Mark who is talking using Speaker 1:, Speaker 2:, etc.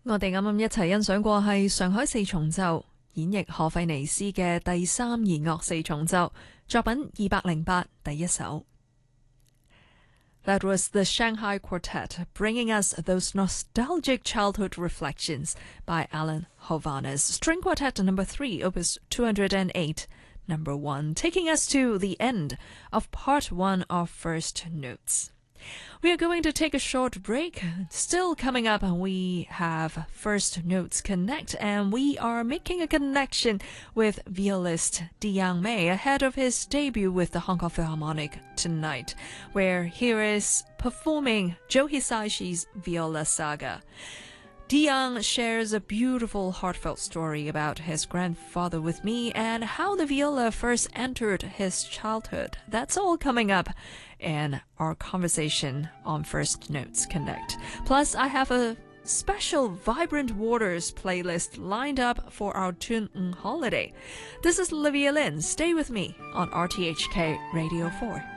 Speaker 1: 我哋啱啱一齊欣賞過係上海四重奏，演繹何費尼斯嘅第三弦樂四重奏，作品208第一首。That was the Shanghai Quartet, bringing us those nostalgic childhood reflections by Alan Hovhaness. String Quartet number 3, opus 208, number 1, taking us to the end of part 1 of First Notes. We are going to take a short break. Still coming up, we have First Notes Connect, and we are making a connection with violist Di Mei ahead of his debut with the Hong Kong Philharmonic tonight, where he is performing Joe Hisaishi's Viola Saga. Di shares a beautiful, heartfelt story about his grandfather with me and how the viola first entered his childhood. That's all coming up in our conversation on First Notes Connect. Plus, I have a special Vibrant Waters playlist lined up for our Tune holiday. This is Olivia Lin. Stay with me on RTHK Radio 4.